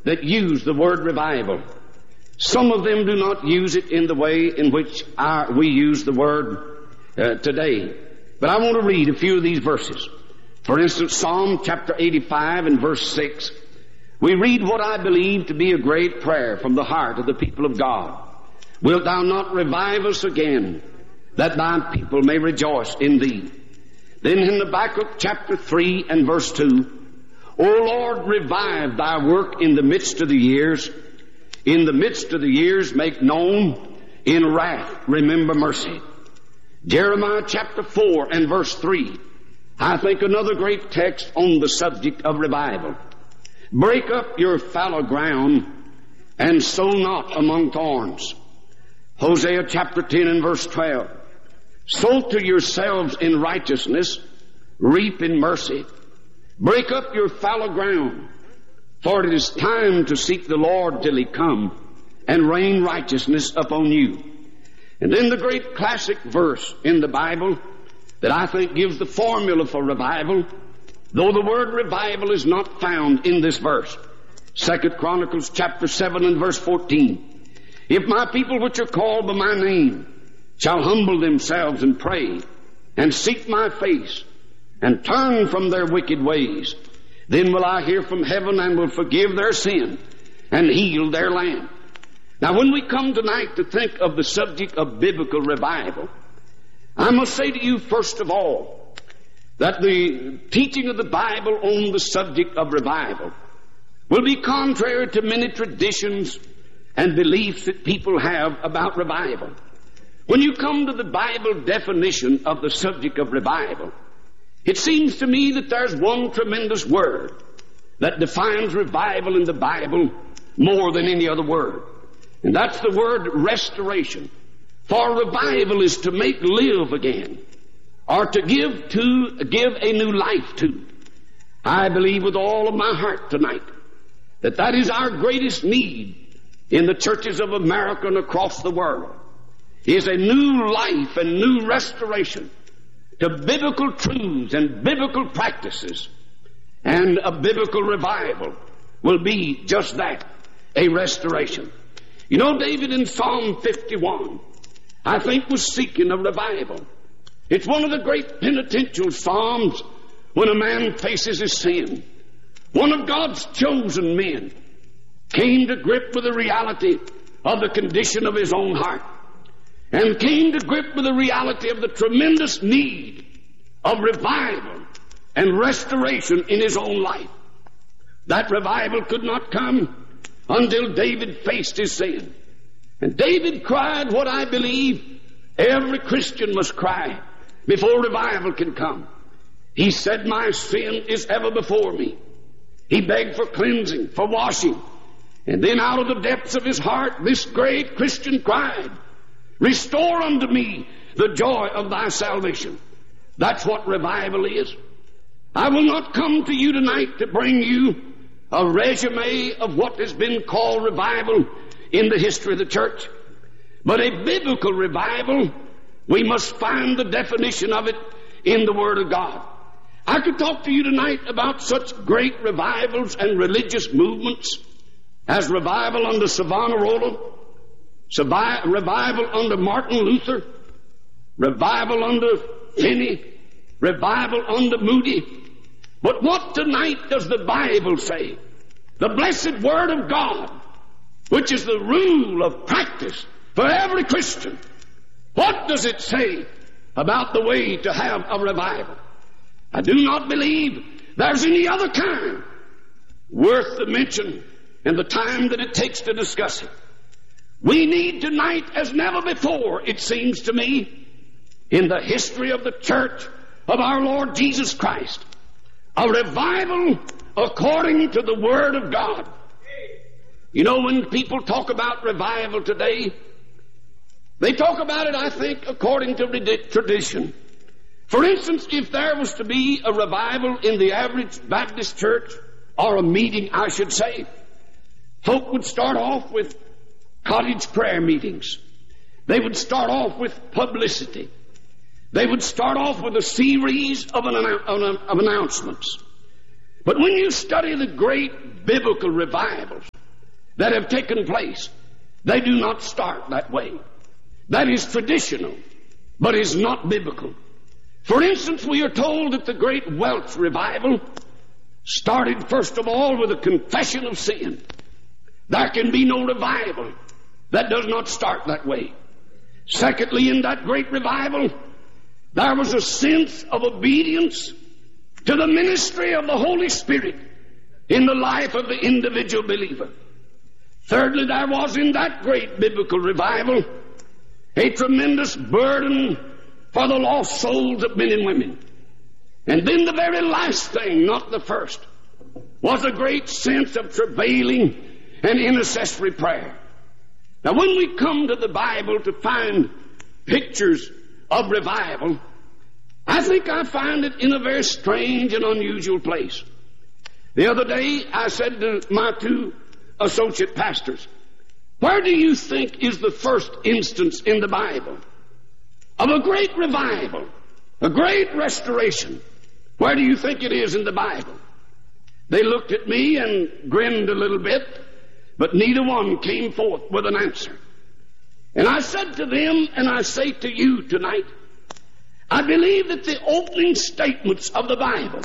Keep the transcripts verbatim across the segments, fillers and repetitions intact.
that use the word revival. Some of them do not use it in the way in which our, we use the word uh, today. But I want to read a few of these verses. For instance, Psalm chapter eighty-five and verse six. We read what I believe to be a great prayer from the heart of the people of God. Wilt thou not revive us again, that thy people may rejoice in thee? Then in Habakkuk chapter three and verse two, O Lord, revive thy work in the midst of the years. In the midst of the years make known, in wrath remember mercy. Jeremiah chapter four and verse three, I think another great text on the subject of revival. Break up your fallow ground and sow not among thorns. Hosea chapter ten and verse twelve, sow to yourselves in righteousness, reap in mercy. Break up your fallow ground, for it is time to seek the Lord till he come and rain righteousness upon you. And then the great classic verse in the Bible that I think gives the formula for revival, though the word revival is not found in this verse. Second Chronicles chapter seven and verse fourteen. If my people which are called by my name shall humble themselves and pray and seek my face and turn from their wicked ways, then will I hear from heaven and will forgive their sin and heal their land. Now, when we come tonight to think of the subject of biblical revival, I must say to you, first of all, that the teaching of the Bible on the subject of revival will be contrary to many traditions and beliefs that people have about revival. When you come to the Bible definition of the subject of revival, it seems to me that there's one tremendous word that defines revival in the Bible more than any other word. And that's the word restoration. For revival is to make live again, or to give to give a new life to. I believe with all of my heart tonight that that is our greatest need in the churches of America and across the world, is a new life and new restoration to biblical truths and biblical practices. And a biblical revival will be just that, a restoration. You know, David in Psalm fifty-one, I think, was seeking a revival. It's one of the great penitential psalms when a man faces his sin. One of God's chosen men came to grip with the reality of the condition of his own heart, and came to grip with the reality of the tremendous need of revival and restoration in his own life. That revival could not come until David faced his sin. And David cried what I believe every Christian must cry before revival can come. He said, my sin is ever before me. He begged for cleansing, for washing. And then out of the depths of his heart, this great Christian cried, restore unto me the joy of thy salvation. That's what revival is. I will not come to you tonight to bring you a resume of what has been called revival in the history of the church. But a biblical revival, we must find the definition of it in the Word of God. I could talk to you tonight about such great revivals and religious movements as revival under Savonarola, revival under Martin Luther, revival under Finney, revival under Moody. But what tonight does the Bible say? The blessed Word of God, which is the rule of practice for every Christian. What does it say about the way to have a revival? I do not believe there's any other kind worth the mention and the time that it takes to discuss it. We need tonight, as never before, it seems to me, in the history of the church of our Lord Jesus Christ, a revival according to the Word of God. You know, when people talk about revival today, they talk about it, I think, according to tradition. For instance, if there was to be a revival in the average Baptist church, or a meeting, I should say, folk would start off with cottage prayer meetings. They would start off with publicity. They would start off with a series of, an, of announcements. But when you study the great biblical revivals, that have taken place, they do not start that way. That is traditional, but is not biblical. For instance, we are told that the great Welsh revival started first of all with a confession of sin. There can be no revival that does not start that way. Secondly, in that great revival, there was a sense of obedience to the ministry of the Holy Spirit in the life of the individual believer. Thirdly, there was in that great biblical revival a tremendous burden for the lost souls of men and women. And then the very last thing, not the first, was a great sense of travailing and intercessory prayer. Now, when we come to the Bible to find pictures of revival, I think I find it in a very strange and unusual place. The other day, I said to my two associate pastors, where do you think is the first instance in the Bible of a great revival, a great restoration? Where do you think it is in the Bible? They looked at me and grinned a little bit, but neither one came forth with an answer. And I said to them, and I say to you tonight, I believe that the opening statements of the Bible,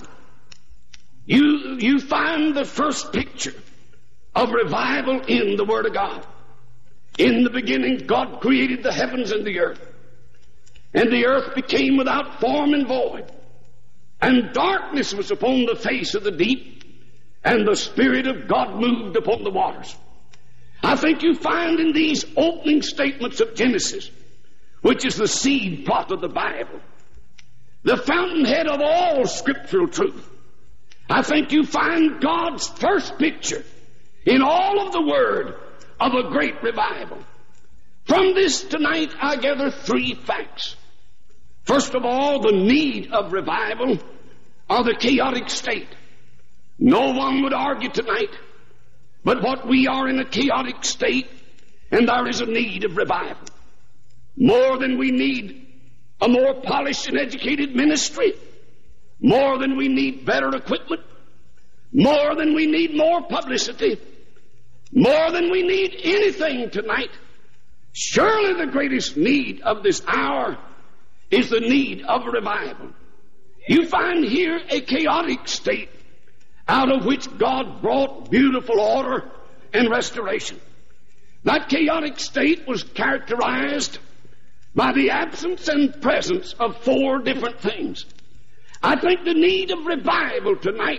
you, you find the first picture of revival in the Word of God. In the beginning, God created the heavens and the earth. And the earth became without form and void. And darkness was upon the face of the deep. And the Spirit of God moved upon the waters. I think you find in these opening statements of Genesis, which is the seed plot of the Bible, the fountainhead of all scriptural truth. I think you find God's first picture in all of the Word of a great revival. From this tonight I gather three facts. First of all, the need of revival or the chaotic state. No one would argue tonight but what we are in a chaotic state, and there is a need of revival. More than we need a more polished and educated ministry, more than we need better equipment, more than we need more publicity, more than we need anything tonight, surely the greatest need of this hour is the need of revival. You find here a chaotic state out of which God brought beautiful order and restoration. That chaotic state was characterized by the absence and presence of four different things. I think the need of revival tonight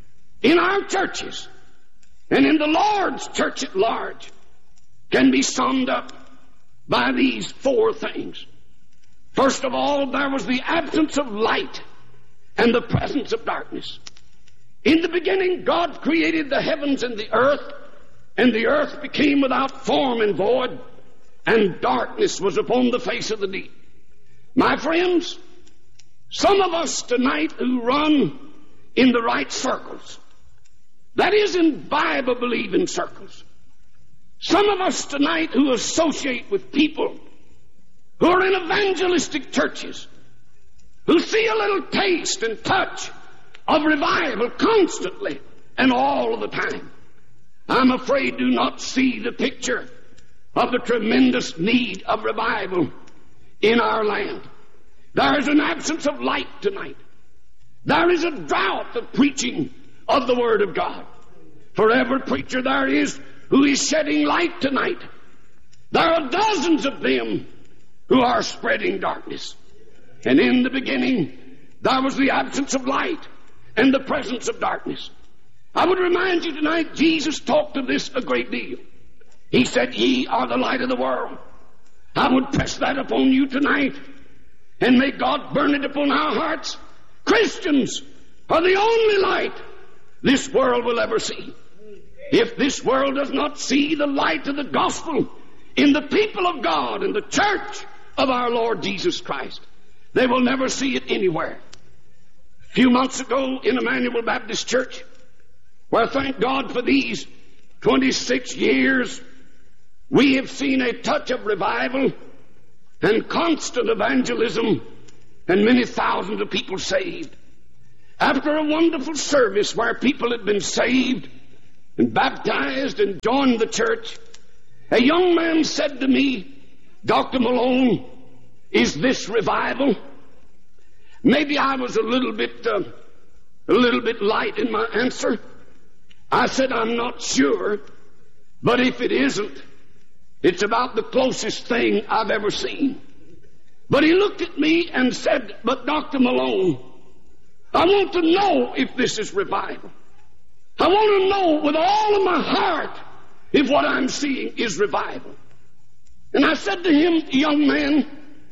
in our churches and in the Lord's church at large can be summed up by these four things. First of all, there was the absence of light and the presence of darkness. In the beginning, God created the heavens and the earth, and the earth became without form and void, and darkness was upon the face of the deep. My friends, some of us tonight who run in the right circles, that is, in Bible-believing circles, some of us tonight who associate with people who are in evangelistic churches, who see a little taste and touch of revival constantly and all of the time, I'm afraid do not see the picture of the tremendous need of revival in our land. There is an absence of light tonight. There is a drought of preaching of the Word of God. For every preacher there is who is shedding light tonight, there are dozens of them who are spreading darkness. And in the beginning, there was the absence of light and the presence of darkness. I would remind you tonight, Jesus talked of this a great deal. He said, ye are the light of the world. I would press that upon you tonight, and may God burn it upon our hearts. Christians are the only light this world will ever see. If this world does not see the light of the gospel in the people of God, in the church of our Lord Jesus Christ, they will never see it anywhere. A few months ago in Emmanuel Baptist Church, where, thank God for these twenty-six years, we have seen a touch of revival and constant evangelism and many thousands of people saved. After a wonderful service where people had been saved and baptized and joined the church, a young man said to me, "Doctor Malone, is this revival?" Maybe I was a little bit, uh, a little bit light in my answer. I said, "I'm not sure, but if it isn't, it's about the closest thing I've ever seen." But he looked at me and said, "But Doctor Malone, I want to know if this is revival. I want to know with all of my heart if what I'm seeing is revival." And I said to him, "Young man,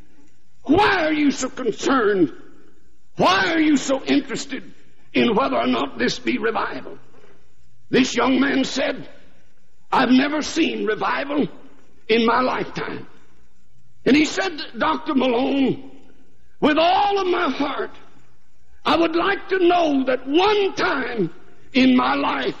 why are you so concerned? Why are you so interested in whether or not this be revival?" This young man said, "I've never seen revival in my lifetime." And he said, "Doctor Malone, with all of my heart, I would like to know that one time in my life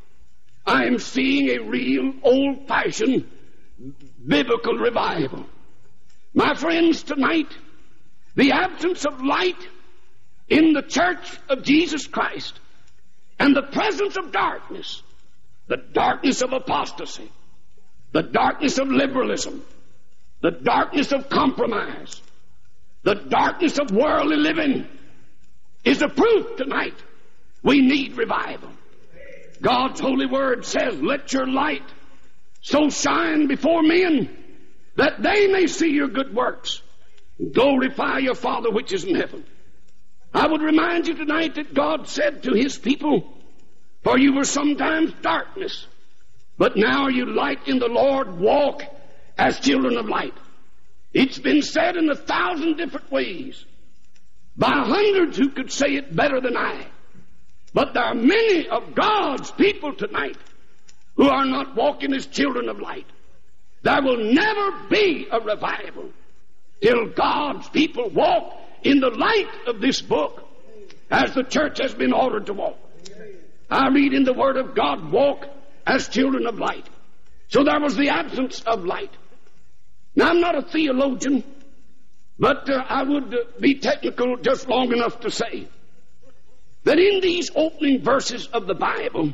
I am seeing a real old-fashioned biblical revival." My friends, tonight, the absence of light in the church of Jesus Christ and the presence of darkness, the darkness of apostasy, the darkness of liberalism, the darkness of compromise, the darkness of worldly living, is a proof tonight we need revival. God's holy word says, "Let your light so shine before men that they may see your good works and glorify your Father which is in heaven." I would remind you tonight that God said to his people, "For you were sometimes darkness, but now are you light in the Lord. Walk as children of light." It's been said in a thousand different ways by hundreds who could say it better than I. But there are many of God's people tonight who are not walking as children of light. There will never be a revival till God's people walk in the light of this book as the church has been ordered to walk. I read in the Word of God, "Walk as children of light." So there was the absence of light. Now, I'm not a theologian, but uh, I would uh, be technical just long enough to say that in these opening verses of the Bible,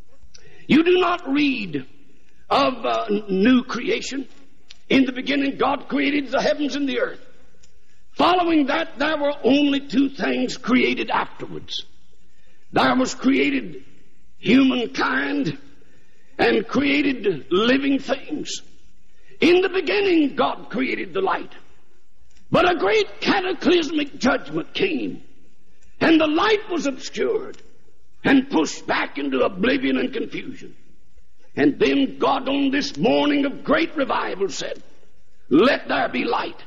you do not read of uh, new creation. In the beginning, God created the heavens and the earth. Following that, there were only two things created afterwards. There was created humankind and created living things. In the beginning, God created the light. But a great cataclysmic judgment came, and the light was obscured and pushed back into oblivion and confusion. And then God, on this morning of great revival, said, "Let there be light.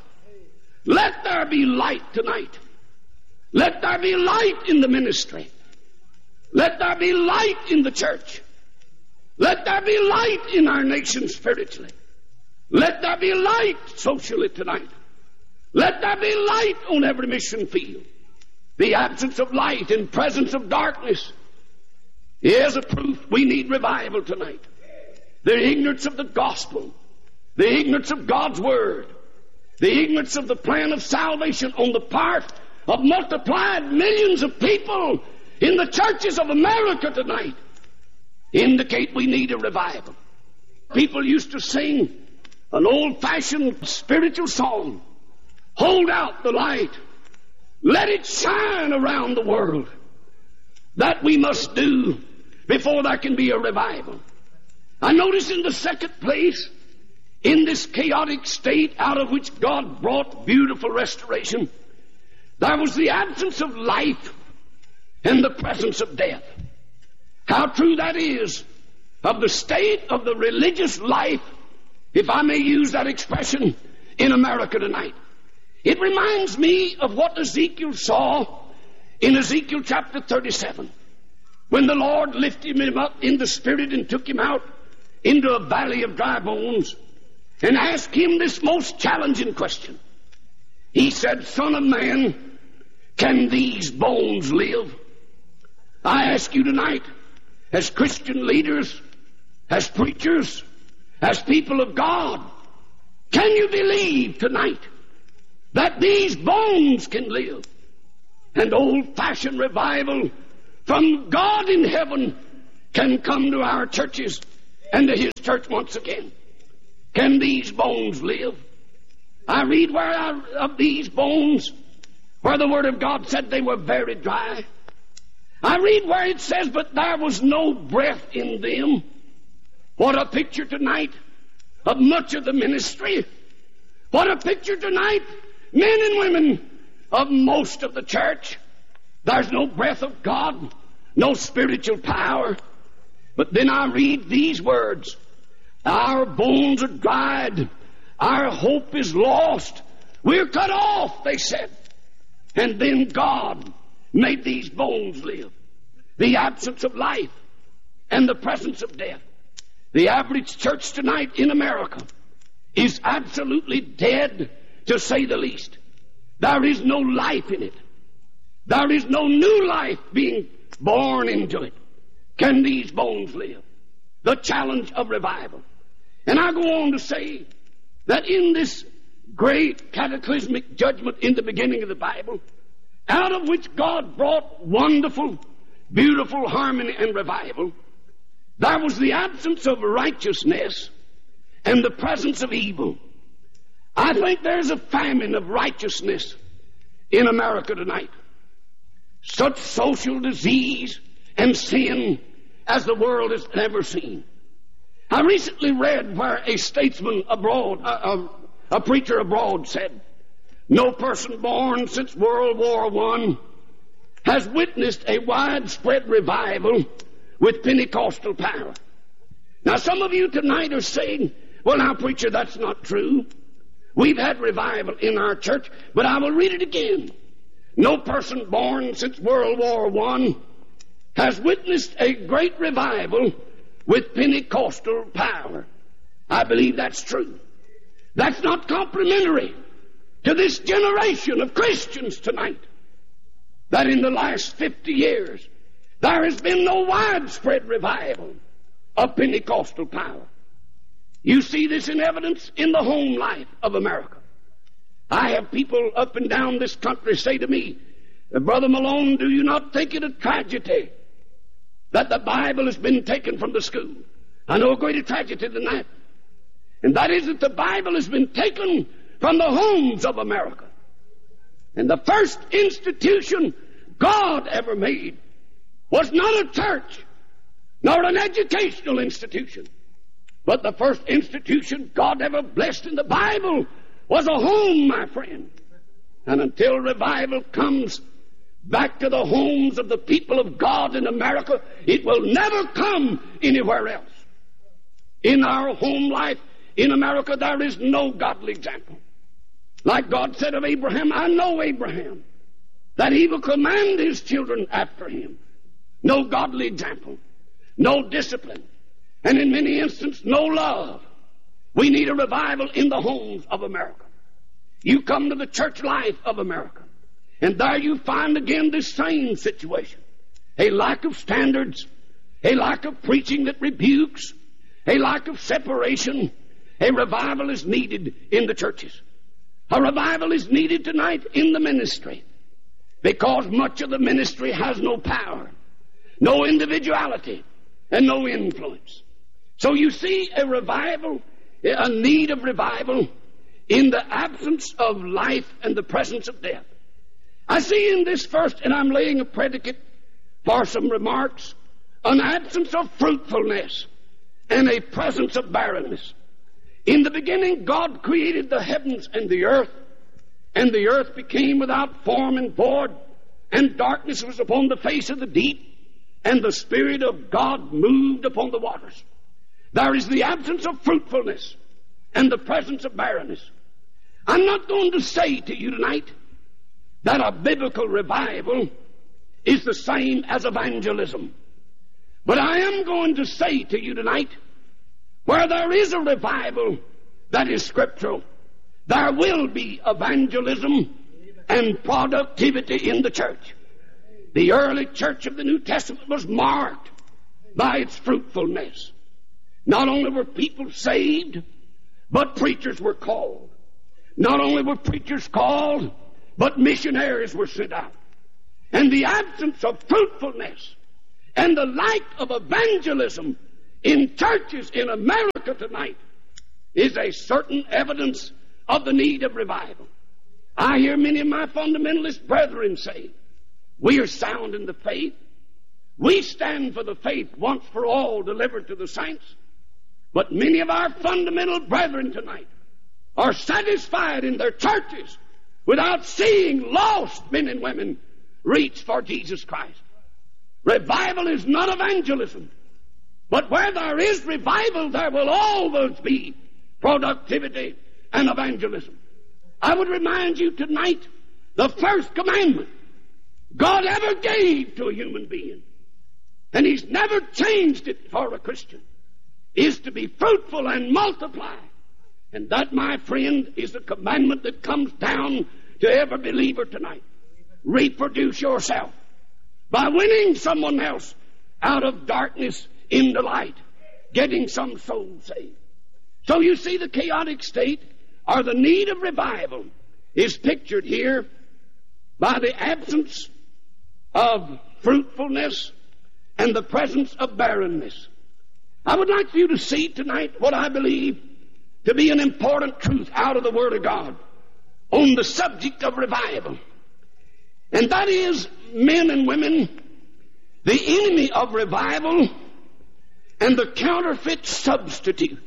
Let there be light tonight. Let there be light in the ministry. Let there be light in the church. Let there be light in our nation spiritually. Let there be light socially tonight. Let there be light on every mission field." The absence of light and presence of darkness is a proof we need revival tonight. The ignorance of the gospel, the ignorance of God's word, the ignorance of the plan of salvation on the part of multiplied millions of people in the churches of America tonight indicate we need a revival. People used to sing an old-fashioned spiritual song, "Hold out the light, let it shine around the world." That we must do before there can be a revival. I notice in the second place, in this chaotic state out of which God brought beautiful restoration, there was the absence of life and the presence of death. How true that is of the state of the religious life, if I may use that expression, in America tonight. It reminds me of what Ezekiel saw in Ezekiel chapter thirty-seven, when the Lord lifted him up in the spirit and took him out into a valley of dry bones and asked him this most challenging question. He said, "Son of man, can these bones live?" I ask you tonight, as Christian leaders, as preachers, as people of God, can you believe tonight that these bones can live? And old-fashioned revival from God in heaven can come to our churches and to His church once again? Can these bones live? I read where I, of these bones, where the Word of God said they were very dry. I read where it says, but there was no breath in them. What a picture tonight of much of the ministry. What a picture tonight, men and women, of most of the church. There's no breath of God, no spiritual power. But then I read these words, our bones are dried, our hope is lost, we're cut off, they said. And then God made these bones live. The absence of life and the presence of death. The average church tonight in America is absolutely dead, to say the least. There is no life in it. There is no new life being born into it. Can these bones live? The challenge of revival. And I go on to say that in this great cataclysmic judgment in the beginning of the Bible, out of which God brought wonderful, beautiful harmony and revival, there was the absence of righteousness and the presence of evil. I think there's a famine of righteousness in America tonight. Such social disease and sin as the world has never seen. I recently read where a statesman abroad, a, a, a preacher abroad said, no person born since World War One has witnessed a widespread revival with Pentecostal power. Now some of you tonight are saying, well now preacher, that's not true. We've had revival in our church, but I will read it again. No person born since World War One has witnessed a great revival with Pentecostal power. I believe that's true. That's not complimentary to this generation of Christians tonight, that in the last fifty years there has been no widespread revival of Pentecostal power. You see this in evidence in the home life of America. I have people up and down this country say to me, Brother Malone, do you not think it a tragedy that the Bible has been taken from the school? I know a greater tragedy than that. And that is that the Bible has been taken from the homes of America. And the first institution God ever made was not a church, nor an educational institution. But the first institution God ever blessed in the Bible was a home, my friend. And until revival comes back to the homes of the people of God in America, it will never come anywhere else. In our home life in America, there is no godly example. Like God said of Abraham, I know Abraham, that he will command his children after him. No godly example, no discipline, and in many instances, no love. We need a revival in the homes of America. You come to the church life of America, and there you find again this same situation. A lack of standards, a lack of preaching that rebukes, a lack of separation. A revival is needed in the churches. A revival is needed tonight in the ministry, because much of the ministry has no power, no individuality, and no influence. So you see a revival, a need of revival in the absence of life and the presence of death. I see in this first, and I'm laying a predicate for some remarks, an absence of fruitfulness and a presence of barrenness. In the beginning, God created the heavens and the earth, and the earth became without form and void, and darkness was upon the face of the deep, and the Spirit of God moved upon the waters. There is the absence of fruitfulness and the presence of barrenness. I'm not going to say to you tonight that a biblical revival is the same as evangelism. But I am going to say to you tonight, where there is a revival that is scriptural, there will be evangelism and productivity in the church. The early church of the New Testament was marked by its fruitfulness. Not only were people saved, but preachers were called. Not only were preachers called, but missionaries were sent out. And the absence of fruitfulness And the lack of evangelism in churches in America tonight is a certain evidence of the need of revival. I hear many of my fundamentalist brethren say, we are sound in the faith. We stand for the faith once for all delivered to the saints. But many of our fundamental brethren tonight are satisfied in their churches without seeing lost men and women reach for Jesus Christ. Revival is not evangelism. But where there is revival, there will always be productivity and evangelism. I would remind you tonight, the first commandment God ever gave to a human being, and He's never changed it for a Christian, is to be fruitful and multiply. And that, my friend, is a commandment that comes down to every believer tonight. Reproduce yourself by winning someone else out of darkness into light, getting some soul saved. So you see, the chaotic state, or the need of revival, is pictured here by the absence of fruitfulness and the presence of barrenness. I would like for you to see tonight what I believe to be an important truth out of the Word of God on the subject of revival. And that is, men and women, the enemy of revival and the counterfeit substitute.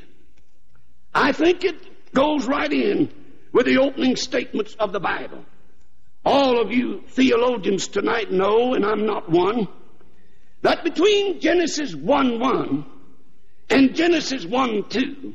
I think it goes right in with the opening statements of the Bible. All of you theologians tonight know, and I'm not one, that between Genesis one one and Genesis one two,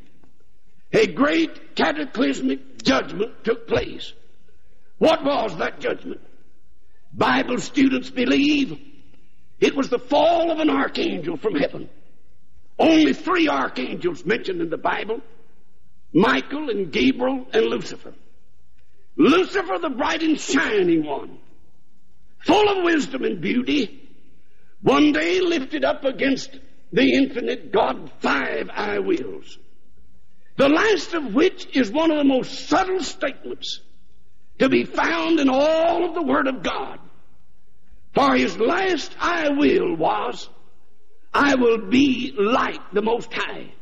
a great cataclysmic judgment took place. What was that judgment? Bible students believe it was the fall of an archangel from heaven. Only three archangels mentioned in the Bible: Michael and Gabriel and Lucifer. Lucifer, the bright and shining one, full of wisdom and beauty, one day lifted up against the infinite God five I wills, the last of which is one of the most subtle statements to be found in all of the Word of God. For his last I will was, I will be like the Most High.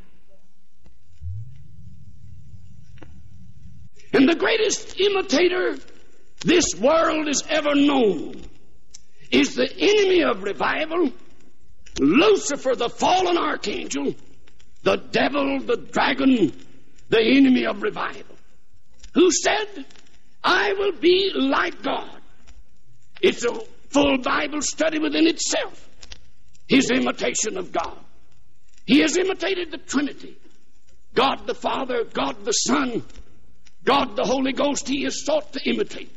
And the greatest imitator this world has ever known is the enemy of revival, Lucifer, the fallen archangel, the devil, the dragon, the enemy of revival, who said, I will be like God. It's a full Bible study within itself, his imitation of God. He has imitated the Trinity, God the Father, God the Son, God the Holy Ghost. He has sought to imitate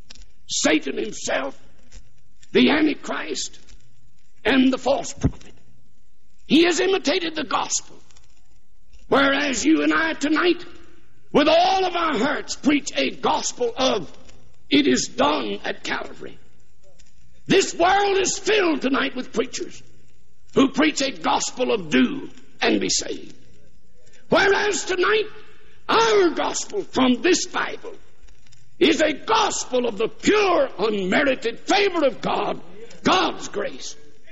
Satan himself, the Antichrist, and the false prophet. He has imitated the gospel. Whereas you and I tonight, with all of our hearts, preach a gospel of it is done at Calvary. This world is filled tonight with preachers who preach a gospel of do and be saved. Whereas tonight, our gospel from this Bible is a gospel of the pure, unmerited favor of God, God's grace.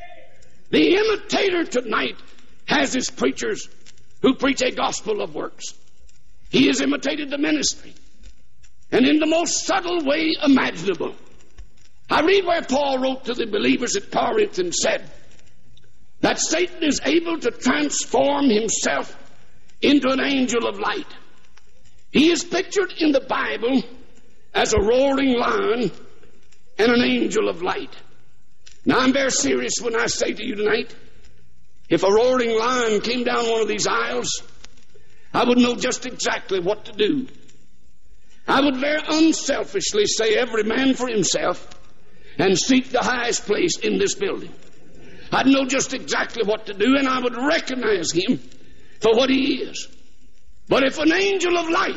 The imitator tonight has his preachers who preach a gospel of works. He has imitated the ministry, and in the most subtle way imaginable. I read where Paul wrote to the believers at Corinth and said that Satan is able to transform himself into an angel of light. He is pictured in the Bible as a roaring lion and an angel of light. Now, I'm very serious when I say to you tonight, if a roaring lion came down one of these aisles, I would know just exactly what to do. I would very unselfishly say, every man for himself, and seek the highest place in this building. I'd know just exactly what to do, and I would recognize him for what he is. But if an angel of light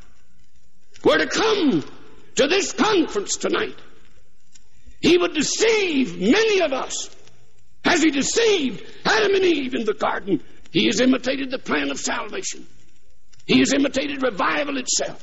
were to come to this conference tonight, he would deceive many of us as he deceived Adam and Eve in the garden. He has imitated the plan of salvation. He has imitated revival itself.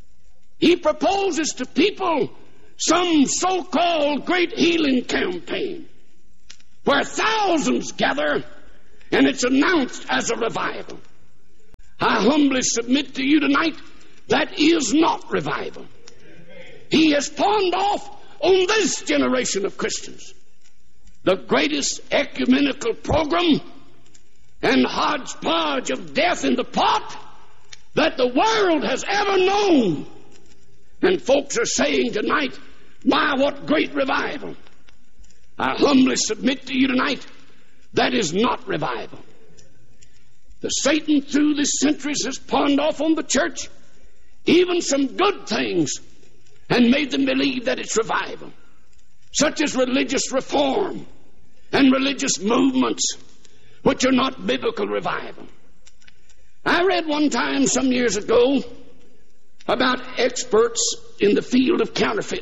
He proposes to people some so-called great healing campaign. where thousands gather and it's announced as a revival. I humbly submit to you tonight, that is not revival. He has pawned off on this generation of Christians the greatest ecumenical program and hodgepodge of death in the pot that the world has ever known. And folks are saying tonight, my, what great revival. I humbly submit to you tonight, that is not revival. The Satan through the centuries has pawned off on the church even some good things and made them believe that it's revival, such as religious reform and religious movements, which are not biblical revival. I read one time some years ago about experts in the field of counterfeit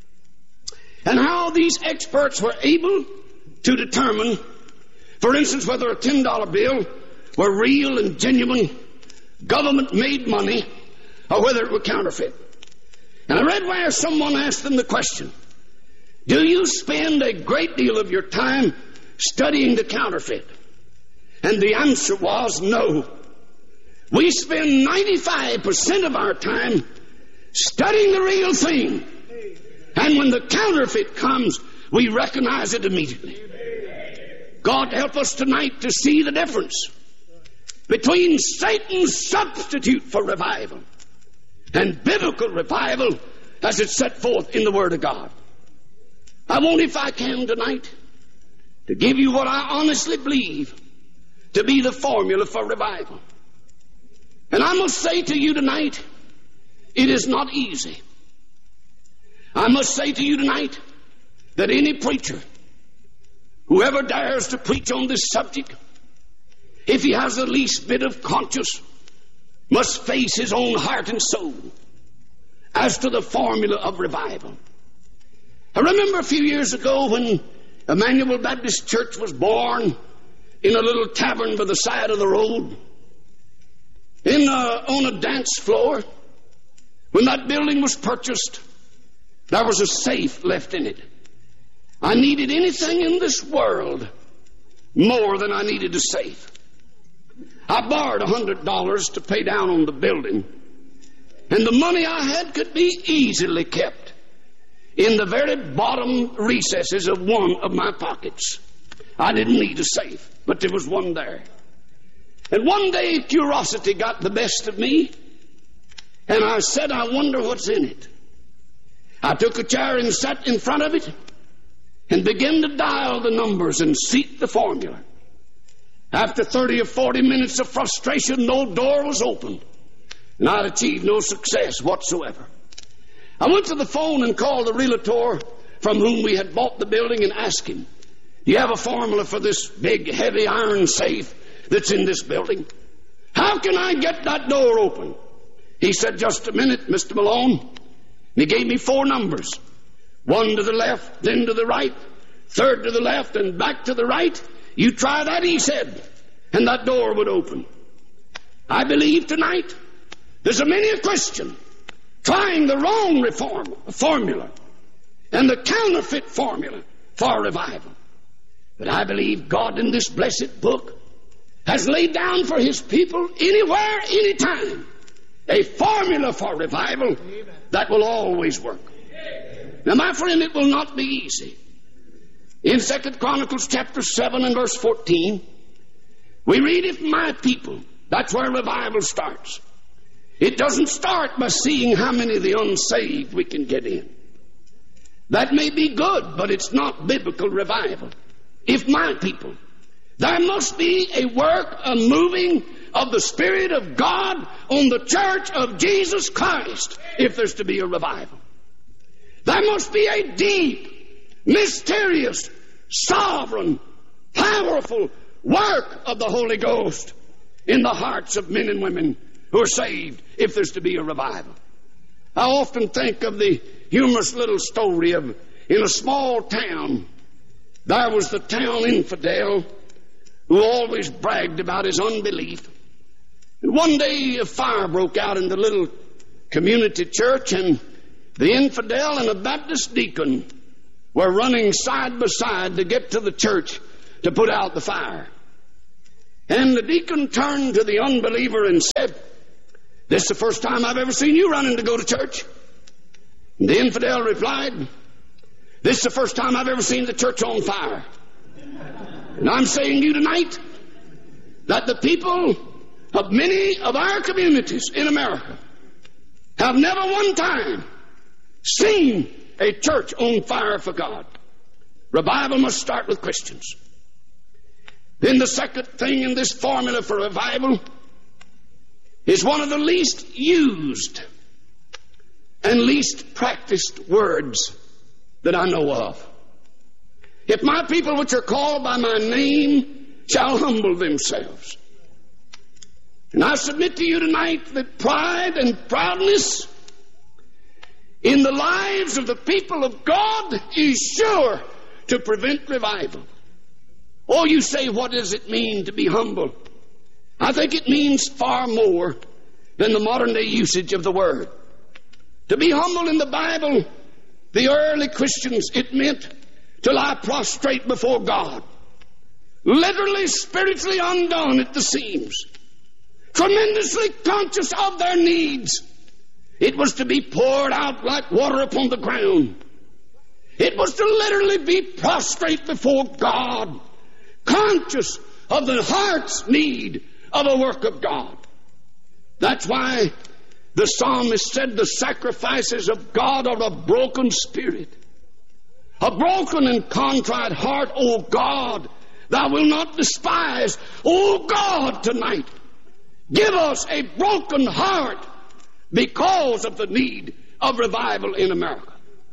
and how these experts were able to determine, for instance, whether a ten dollar bill were real and genuine government-made money or whether it were counterfeit. And I read where someone asked them the question, do you spend a great deal of your time studying the counterfeit? And the answer was no. We spend ninety-five percent of our time studying the real thing. And when the counterfeit comes, we recognize it immediately. God help us tonight to see the difference between Satan's substitute for revival and biblical revival as it's set forth in the Word of God. I want, if I can tonight, to give you what I honestly believe to be the formula for revival. And I must say to you tonight, it is not easy. I must say to you tonight that any preacher, whoever dares to preach on this subject, if he has the least bit of conscience, must face his own heart and soul as to the formula of revival. I remember a few years ago when Emmanuel Baptist Church was born in a little tavern by the side of the road, in a, on a dance floor. When that building was purchased, there was a safe left in it. I needed anything in this world more than I needed a safe. I borrowed a hundred dollars to pay down on the building, and the money I had could be easily kept in the very bottom recesses of one of my pockets. I didn't need a safe, but there was one there. And one day curiosity got the best of me, and I said, I wonder what's in it. I took a chair and sat in front of it and began to dial the numbers and seek the formula. After thirty or forty minutes of frustration, no door was opened, and I'd achieved no success whatsoever. I went to the phone and called the realtor from whom we had bought the building and asked him, do you have a formula for this big, heavy iron safe that's in this building? How can I get that door open? He said, just a minute, Mister Malone. He gave me four numbers. One to the left, then to the right, third to the left, and back to the right. You try that, he said, and that door would open. I believe tonight there's a many a Christian trying the wrong reform formula and the counterfeit formula for revival. But I believe God in this blessed book has laid down for his people anywhere, anytime, a formula for revival that will always work. Now, my friend, it will not be easy. In Second Chronicles chapter seven and verse fourteen, we read, if my people, that's where revival starts. It doesn't start by seeing how many of the unsaved we can get in. That may be good, but it's not biblical revival. If my people, there must be a work, a moving of the Spirit of God on the church of Jesus Christ if there's to be a revival. There must be a deep, mysterious, sovereign, powerful work of the Holy Ghost in the hearts of men and women who are saved if there's to be a revival. I often think of the humorous little story of, in a small town, there was the town infidel who always bragged about his unbelief. And one day a fire broke out in the little community church, and the infidel and a Baptist deacon were running side by side to get to the church to put out the fire. And the deacon turned to the unbeliever and said, "This is the first time I've ever seen you running to go to church." And the infidel replied, "This is the first time I've ever seen the church on fire." And I'm saying to you tonight that the people of many of our communities in America have never one time seen a church on fire for God. Revival must start with Christians. Then the second thing in this formula for revival is one of the least used and least practiced words that I know of. If my people which are called by my name shall humble themselves. And I submit to you tonight that pride and proudness in the lives of the people of God is sure to prevent revival. Oh, you say, what does it mean to be humble? I think it means far more than the modern day usage of the word. To be humble in the Bible, the early Christians, it meant to lie prostrate before God, literally spiritually undone at the seams, tremendously conscious of their needs. It was to be poured out like water upon the ground. It was to literally be prostrate before God, conscious of the heart's need of a work of God. That's why the psalmist said the sacrifices of God are a broken spirit, a broken and contrite heart, O God, thou wilt not despise. O God, tonight, give us a broken heart because of the need of revival in America.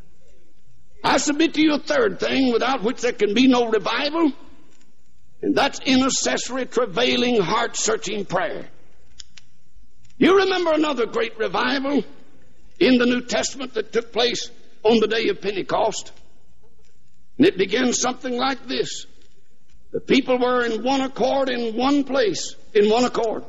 I submit to you a third thing without which there can be no revival, and that's intercessory, travailing, heart-searching prayer. You remember another great revival in the New Testament that took place on the day of Pentecost? And it began something like this. The people were in one accord in one place, in one accord.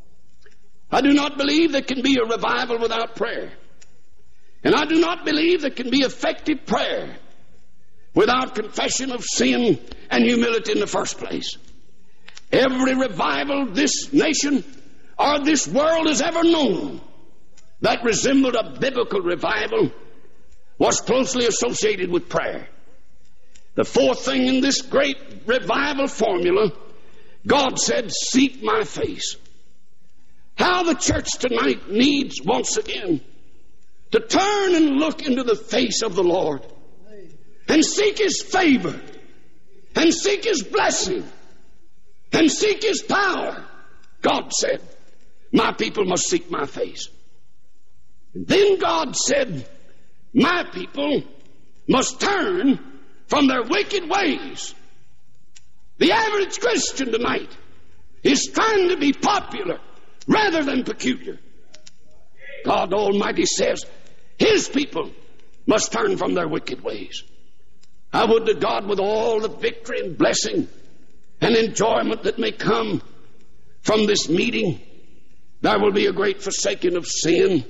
I do not believe there can be a revival without prayer. And I do not believe there can be effective prayer without confession of sin and humility in the first place. Every revival this nation or this world has ever known that resembled a biblical revival was closely associated with prayer. The fourth thing in this great revival formula, God said, "Seek my face." How the church tonight needs once again to turn and look into the face of the Lord and seek His favor and seek His blessing and seek His power. God said, "My people must seek my face." And then God said, "My people must turn from their wicked ways." The average Christian tonight is trying to be popular rather than peculiar. God Almighty says His people must turn from their wicked ways. I would to God, with all the victory and blessing and enjoyment that may come from this meeting, there will be a great forsaking of sin,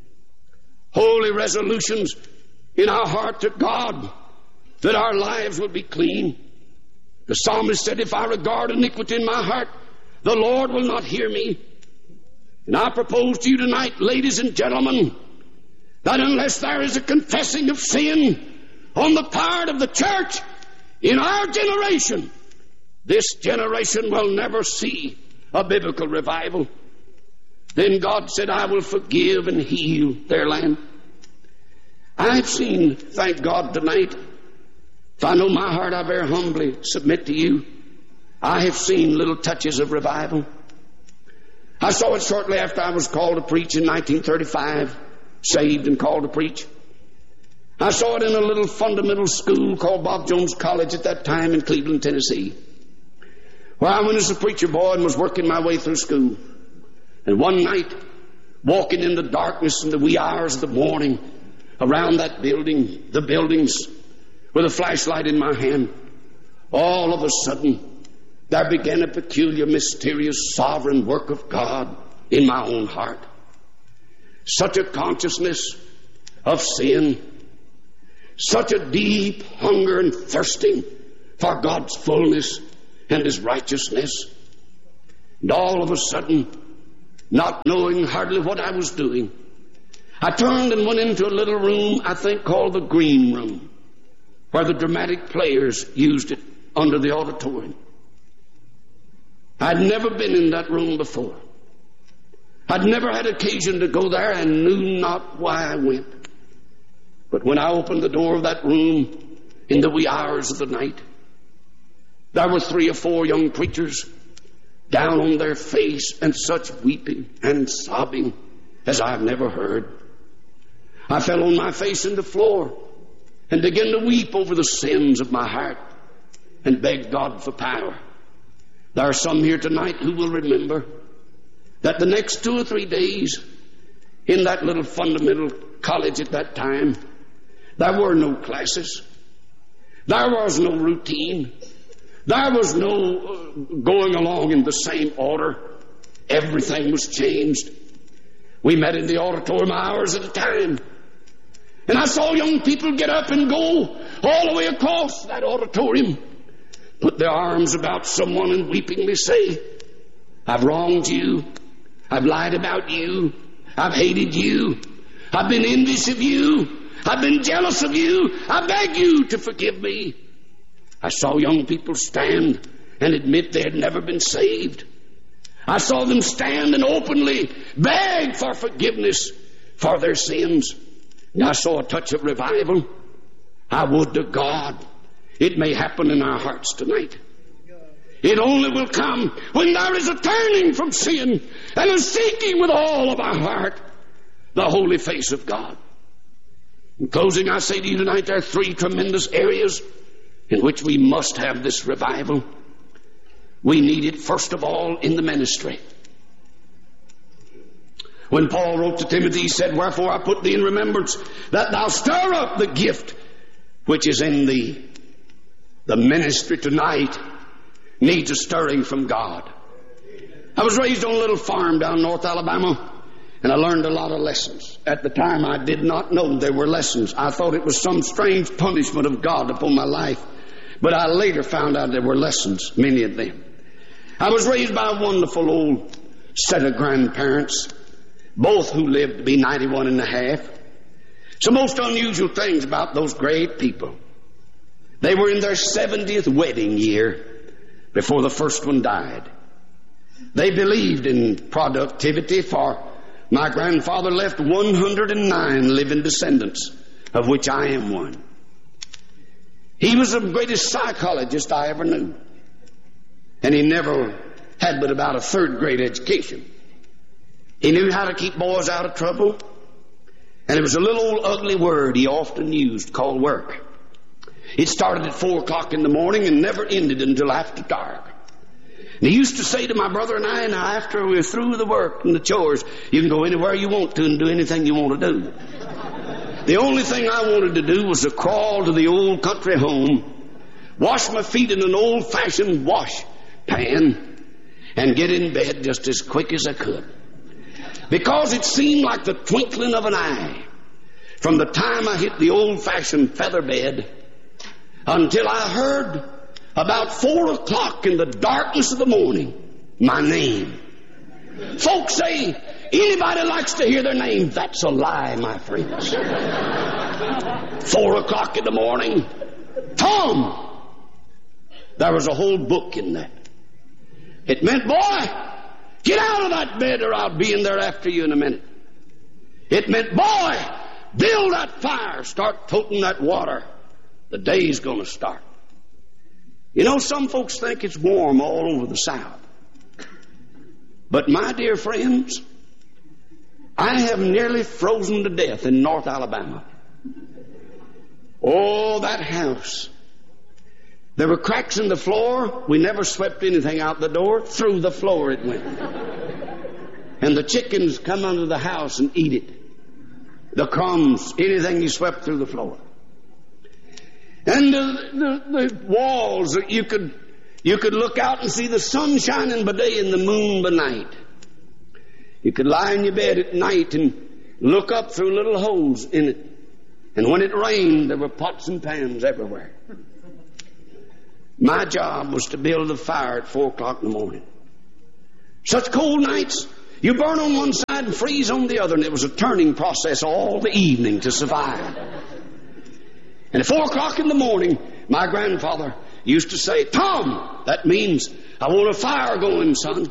holy resolutions in our heart to God that our lives will be clean. The psalmist said, "If I regard iniquity in my heart, the Lord will not hear me." And I propose to you tonight, ladies and gentlemen, that unless there is a confessing of sin on the part of the church in our generation, this generation will never see a biblical revival. Then God said, "I will forgive and heal their land." I've seen, thank God tonight, if I know my heart, I very humbly submit to you, I have seen little touches of revival. I saw it shortly after I was called to preach in nineteen thirty-five, saved and called to preach. I saw it in a little fundamental school called Bob Jones College at that time in Cleveland, Tennessee, where I went as a preacher boy and was working my way through school. And one night, walking in the darkness in the wee hours of the morning around that building, the buildings, with a flashlight in my hand, all of a sudden, there began a peculiar, mysterious, sovereign work of God in my own heart. Such a consciousness of sin, such a deep hunger and thirsting for God's fullness and His righteousness. And all of a sudden, not knowing hardly what I was doing, I turned and went into a little room, I think called the green room, where the dramatic players used it under the auditorium. I'd never been in that room before. I'd never had occasion to go there and knew not why I went. But when I opened the door of that room in the wee hours of the night, there were three or four young preachers down on their face and such weeping and sobbing as I've never heard. I fell on my face in the floor and began to weep over the sins of my heart and beg God for power. There are some here tonight who will remember that the next two or three days in that little fundamental college at that time, there were no classes. There was no routine. There was no uh, going along in the same order. Everything was changed. We met in the auditorium hours at a time. And I saw young people get up and go all the way across that auditorium, put their arms about someone and weepingly say, I've wronged you. I've lied about you. I've hated you. I've been envious of you. I've been jealous of you. I beg you to forgive me. I saw young people stand and admit they had never been saved. I saw them stand and openly beg for forgiveness for their sins. And I saw a touch of revival. I would to God it may happen in our hearts tonight. It only will come when there is a turning from sin and a seeking with all of our heart the holy face of God. In closing, I say to you tonight, there are three tremendous areas in which we must have this revival. We need it, first of all, in the ministry. When Paul wrote to Timothy, he said, wherefore I put thee in remembrance that thou stir up the gift which is in thee. The ministry tonight needs a stirring from God. I was raised on a little farm down in North Alabama, and I learned a lot of lessons. At the time, I did not know there were lessons. I thought it was some strange punishment of God upon my life. But I later found out there were lessons, many of them. I was raised by a wonderful old set of grandparents, both who lived to be ninety-one and a half. Some most unusual things about those great people. They were in their seventieth wedding year before the first one died. They believed in productivity, for my grandfather left one hundred nine living descendants, of which I am one. He was the greatest psychologist I ever knew. And he never had but about a third grade education. He knew how to keep boys out of trouble. And there was a little old ugly word he often used called work. It started at four o'clock in the morning and never ended until after dark. And he used to say to my brother and I, now after we were through with the work and the chores, you can go anywhere you want to and do anything you want to do. The only thing I wanted to do was to crawl to the old country home, wash my feet in an old-fashioned wash pan, and get in bed just as quick as I could. Because it seemed like the twinkling of an eye from the time I hit the old-fashioned feather bed until I heard about four o'clock in the darkness of the morning my name. Folks say anybody likes to hear their name. That's a lie, my friends. Four o'clock in the morning, Tom. There was a whole book in that. It meant, boy, get out of that bed or I'll be in there after you in a minute. It meant, boy, build that fire, start toting that water. The day's going to start. You know, some folks think it's warm all over the South. But my dear friends, I have nearly frozen to death in North Alabama. Oh, that house. There were cracks in the floor. We never swept anything out the door. Through the floor it went. And the chickens come under the house and eat it. The crumbs, anything you swept through the floor. And the, the, the walls, you could, you could look out and see the sun shining by day and the moon by night. You could lie in your bed at night and look up through little holes in it. And when it rained, there were pots and pans everywhere. My job was to build the fire at four o'clock in the morning. Such cold nights, you burn on one side and freeze on the other, and it was a turning process all the evening to survive. And at four o'clock in the morning, my grandfather used to say, "Tom, that means I want a fire going, son."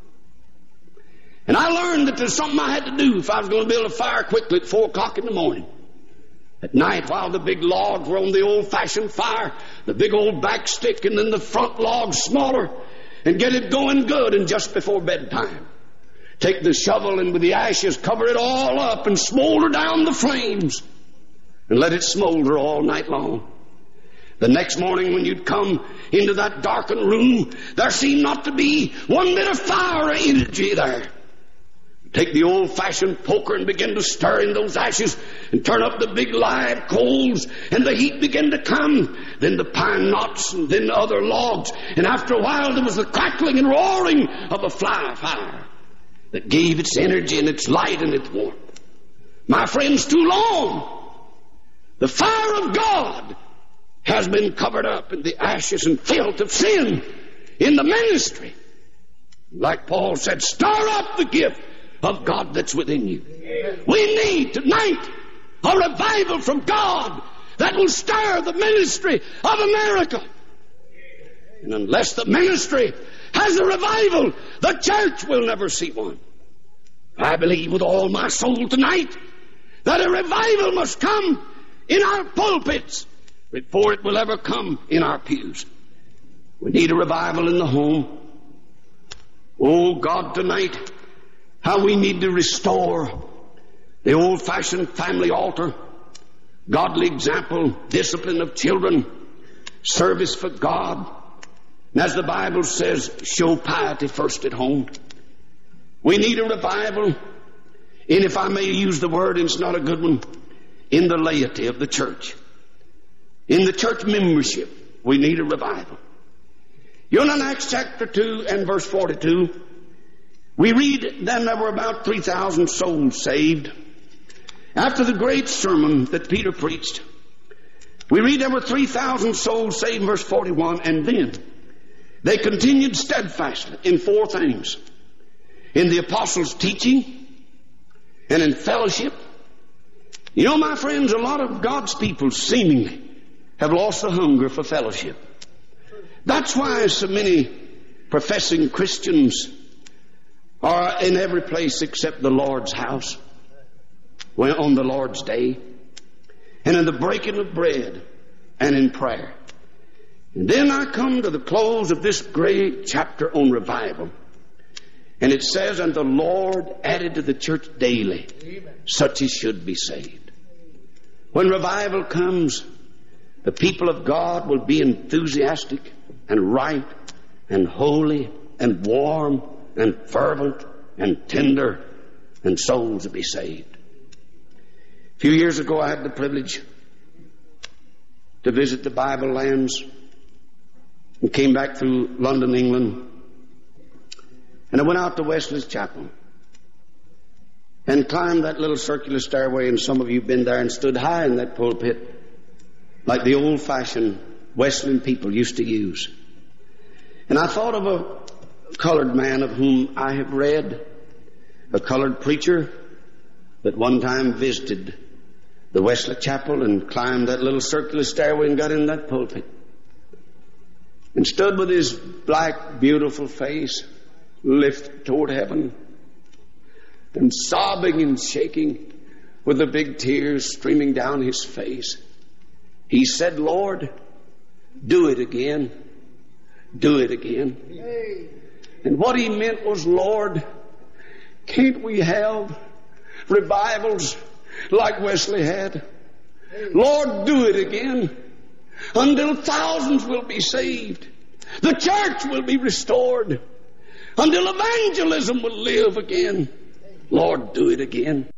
And I learned that there's something I had to do if I was going to build a fire quickly at four o'clock in the morning. At night, while the big logs were on the old-fashioned fire, the big old back stick and then the front logs smaller, and get it going good, and just before bedtime, take the shovel and with the ashes cover it all up and smolder down the flames and let it smolder all night long. The next morning when you'd come into that darkened room, there seemed not to be one bit of fire or energy there. Take the old-fashioned poker and begin to stir in those ashes and turn up the big live coals, and the heat began to come. Then the pine knots, and then the other logs, and after a while there was the crackling and roaring of a fly fire that gave its energy and its light and its warmth. My friends, too long the fire of God has been covered up in the ashes and filth of sin in the ministry. Like Paul said, stir up the gift of God that's within you. We need tonight a revival from God that will stir the ministry of America. And unless the ministry has a revival, the church will never see one. I believe with all my soul tonight that a revival must come in our pulpits before it will ever come in our pews. We need a revival in the home. Oh God, tonight, how we need to restore the old-fashioned family altar, godly example, discipline of children, service for God. And as the Bible says, show piety first at home. We need a revival, and if I may use the word, and it's not a good one, in the laity of the church. In the church membership, we need a revival. You know, in Acts chapter two and verse forty-two, we read then there were about three thousand souls saved. After the great sermon that Peter preached, we read there were three thousand souls saved in verse forty-one, and then they continued steadfastly in four things: in the apostles' teaching and in fellowship. You know, my friends, a lot of God's people seemingly have lost the hunger for fellowship. That's why so many professing Christians are in every place except the Lord's house, when on the Lord's day, and in the breaking of bread and in prayer. And then I come to the close of this great chapter on revival, and it says, and the Lord added to the church daily such as should be saved. When revival comes, the people of God will be enthusiastic and right and holy and warm and fervent and tender, and souls will be saved. A few years ago, I had the privilege to visit the Bible lands and came back through London, England. And I went out to Wesley's Chapel and climbed that little circular stairway, and some of you have been there and stood high in that pulpit like the old-fashioned Wesleyan people used to use. And I thought of a colored man of whom I have read, a colored preacher that one time visited the Wesley Chapel and climbed that little circular stairway and got in that pulpit and stood with his black, beautiful face lifted toward heaven and sobbing and shaking with the big tears streaming down his face. He said, Lord, do it again. Do it again. Hey. And what he meant was, Lord, can't we have revivals like Wesley had? Hey. Lord, do it again until thousands will be saved. The church will be restored until evangelism will live again. Lord, do it again.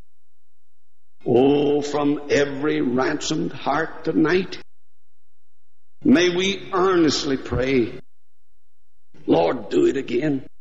Oh, from every ransomed heart tonight, may we earnestly pray, Lord, do it again.